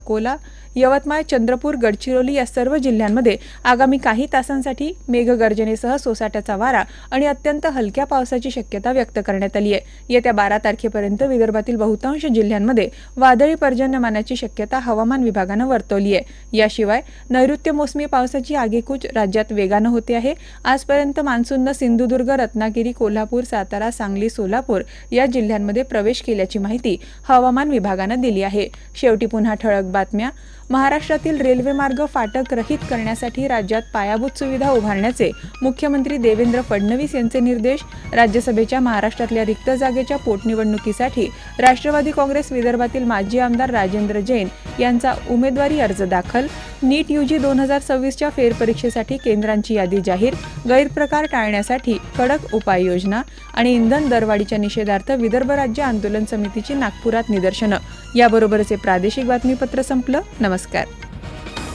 अकोला, यवतमाळ, चंद्रपूर, गडचिरोली या सर्व जिल्ह्यांमध्ये आगामी काही तासांसाठी मेघगर्जनेसह सोसाट्याचा वारा आणि अत्यंत हलक्या पावसाची शक्यता व्यक्त करण्यात आली आहे। येत्या 12 तारखेपर्यंत विदर्भातील बहुतांश जिल्ह्यांमध्ये वादळी पर्जन्यमानाची शक्यता हवामान विभागाने वर्तवली आहे। याशिवाय नैऋत्य मोसमी पावसाची आगेकूच राज्यात वेगाने होते आहे। आजपर्यंत मान्सूनने सिंधुदुर्ग, रत्नागिरी, कोल्हापूर, सातारा, सांगली, सोलापूर या जिल्ह्यांमध्ये प्रवेश केल्याची माहिती हवामान विभागाने दिली आहे। शेवटी पुन्हा ठळक बातम्या। महाराष्ट्रातील रेल्वे मार्ग फाटक रहित करण्यासाठी राज्यात पायाभूत सुविधा उभारण्याचे मुख्यमंत्री देवेंद्र फडणवीस यांचे निर्देश। राज्यसभेच्या महाराष्ट्रातल्या रिक्त जागेच्या पोटनिवडणुकीसाठी राष्ट्रवादी काँग्रेस विदर्भातील माजी आमदार राजेंद्र जैन यांचा उमेदवारी अर्ज दाखल। नीट यूजी 2026च्या फेरपरीक्षेसाठी केंद्रांची यादी जाहीर। गैरप्रकार टाळण्यासाठी कडक उपाययोजना आणि इंधन दरवाढीच्या निषेधार्थ विदर्भ राज्य आंदोलन समितीची नागपुरात निदर्शनं। याबरोबरच हे प्रादेशिक बातमीपत्र संपलं। नमस्कार।